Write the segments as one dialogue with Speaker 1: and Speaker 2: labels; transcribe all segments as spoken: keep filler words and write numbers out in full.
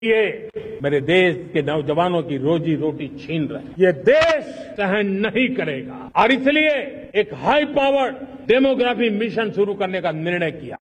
Speaker 1: ये मेरे देश के नौजवानों की रोजी रोटी छीन रहे हैं। ये देश सहन नहीं करेगा और इसलिए एक हाई पावर्ड डेमोग्राफी मिशन शुरू करने का निर्णय किया।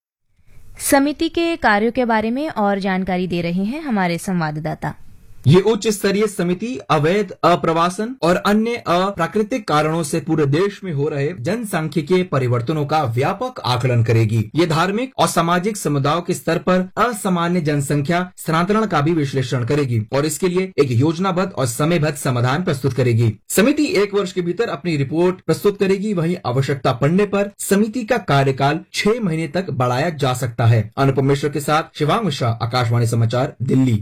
Speaker 2: समिति के कार्यों के बारे में और जानकारी दे रहे हैं हमारे संवाददाता।
Speaker 3: ये उच्च स्तरीय समिति अवैध अप्रवासन और अन्य अप्राकृतिक कारणों से पूरे देश में हो रहे जनसांख्यिकीय परिवर्तनों का व्यापक आकलन करेगी। ये धार्मिक और सामाजिक समुदायों के स्तर पर असामान्य जनसंख्या स्थानांतरण का भी विश्लेषण करेगी और इसके लिए एक योजनाबद्ध और समयबद्ध समाधान प्रस्तुत करेगी। समिति एक वर्ष के भीतर अपनी रिपोर्ट प्रस्तुत करेगी। वहीं आवश्यकता पड़ने पर समिति का कार्यकाल छह महीने तक बढ़ाया जा सकता है। अनुपम मिश्र के साथ शिवांग मिश्रा, आकाशवाणी समाचार, Delhi.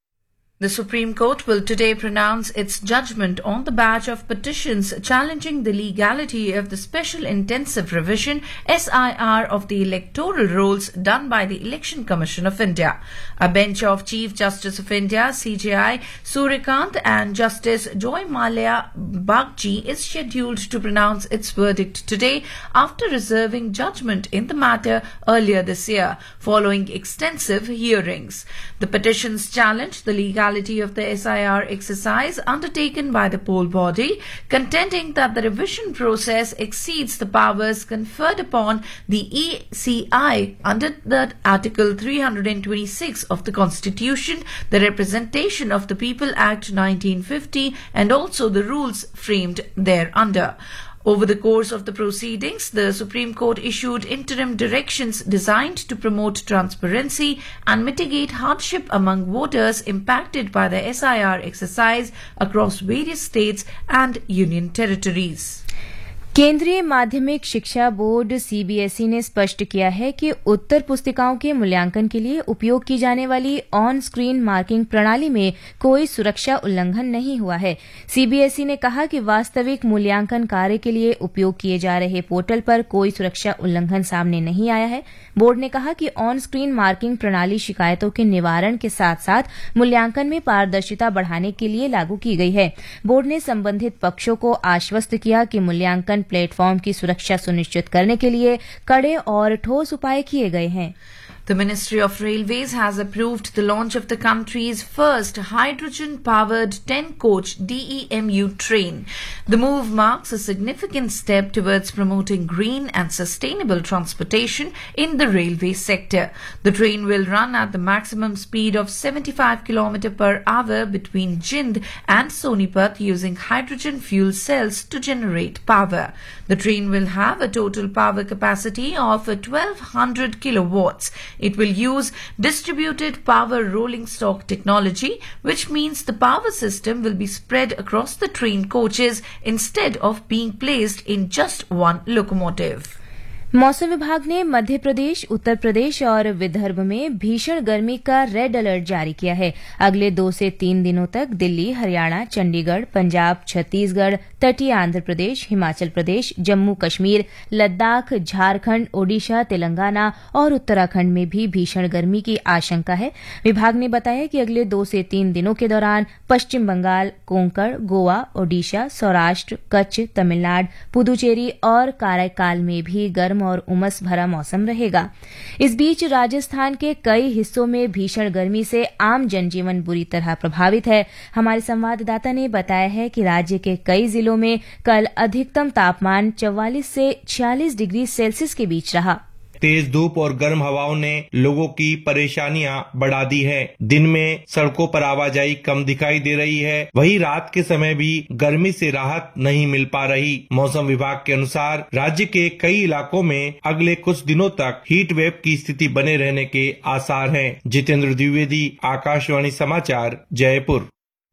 Speaker 4: The Supreme Court will today pronounce its judgment on the batch of petitions challenging the legality of the Special Intensive Revision S I R of the electoral rolls done by the Election Commission of India. A bench of Chief Justice of India, C J I, Suryakant and Justice Joy Malia Bagchi is scheduled to pronounce its verdict today after reserving judgment in the matter earlier this year, following extensive hearings. The petitions challenge the legality of the S I R exercise undertaken by the poll body, contending that the revision process exceeds the powers conferred upon the E C I under the Article three hundred twenty-six of the Constitution, the Representation of the People Act nineteen fifty, and also the rules framed thereunder. Over the course of the proceedings, the Supreme Court issued interim directions designed to promote transparency and mitigate hardship among voters impacted by the S I R exercise across various states and union territories.
Speaker 2: केंद्रीय माध्यमिक शिक्षा board C B S E ने स्पष्ट किया है कि उत्तर पुस्तिकाओं के मूल्यांकन के लिए उपयोग की जाने वाली ऑन स्क्रीन मार्किंग प्रणाली में कोई सुरक्षा उल्लंघन नहीं हुआ है। सी बी एस ई ने कहा कि वास्तविक मूल्यांकन कार्य के लिए उपयोग किए जा रहे पोर्टल पर कोई सुरक्षा उल्लंघन सामने नहीं आया है। बोर्ड ने कहा कि ऑन स्क्रीन मार्किंग प्रणाली शिकायतों के निवारण के साथ साथ मूल्यांकन में पारदर्शिता बढ़ाने के लिए लागू की गई है। बोर्ड ने संबंधित पक्षों को आश्वस्त किया कि मूल्यांकन प्लेटफॉर्म की सुरक्षा सुनिश्चित करने के लिए कड़े और ठोस उपाय किए गए हैं।
Speaker 4: The Ministry of Railways has approved the launch of the country's first hydrogen-powered ten-coach D E M U train. The move marks a significant step towards promoting green and sustainable transportation in the railway sector. The train will run at the maximum speed of seventy-five kilometers per hour between Jind and Sonipat using hydrogen fuel cells to generate power. The train will have a total power capacity of twelve hundred kilowatts. It will use distributed power rolling stock technology, which means the power system will be spread across the train coaches instead of being placed in just one locomotive.
Speaker 2: मौसम विभाग ने मध्य प्रदेश, उत्तर प्रदेश और विदर्भ में भीषण गर्मी का red alert जारी किया है। अगले दो से तीन दिनों तक दिल्ली, हरियाणा, चंडीगढ़, पंजाब, छत्तीसगढ़, तटीय आंध्र प्रदेश, हिमाचल प्रदेश, जम्मू कश्मीर, लद्दाख, झारखंड, ओडिशा, तेलंगाना और उत्तराखंड में भी भीषण गर्मी की आशंका है। विभाग ने बताया कि अगले दो से तीन दिनों के दौरान पश्चिम बंगाल, कोंकण, गोवा, ओडिशा, सौराष्ट्र, कच्छ, तमिलनाडु, पुदुचेरी और काराकाल में भी गर्म और उमस भरा मौसम रहेगा। इस बीच राजस्थान के कई हिस्सों में भीषण गर्मी से आम जनजीवन बुरी तरह प्रभावित है। हमारे संवाददाता ने बताया है कि राज्य के कई जिलों में कल अधिकतम तापमान चौवालीस से छियालीस डिग्री सेल्सियस के बीच रहा।
Speaker 5: तेज धूप और गर्म हवाओं ने लोगों की परेशानियां बढ़ा दी है। दिन में सड़कों पर आवाजाही कम दिखाई दे रही है, वहीं रात के समय भी गर्मी से राहत नहीं मिल पा रही। मौसम विभाग के अनुसार राज्य के कई इलाकों में अगले कुछ दिनों तक हीट वेव की स्थिति बने रहने के आसार हैं। जितेंद्र द्विवेदी, आकाशवाणी समाचार, Jaipur.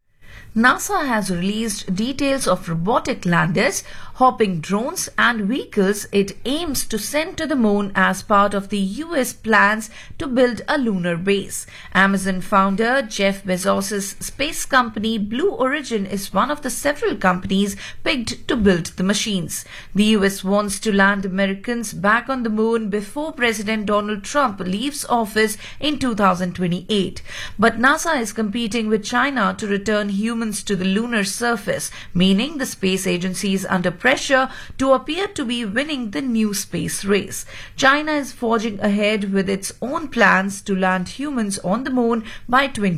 Speaker 4: NASA has released details of robotic landers, hopping drones and vehicles it aims to send to the moon as part of the U S plans to build a lunar base. Amazon founder Jeff Bezos' space company Blue Origin is one of the several companies picked to build the machines. The U S wants to land Americans back on the moon before President Donald Trump leaves office in two thousand twenty-eight. But NASA is competing with China to return humans to the lunar surface, meaning the space agency is under pressure pressure to appear to be winning the new space race. China is forging ahead with its own plans to land humans on the moon by twenty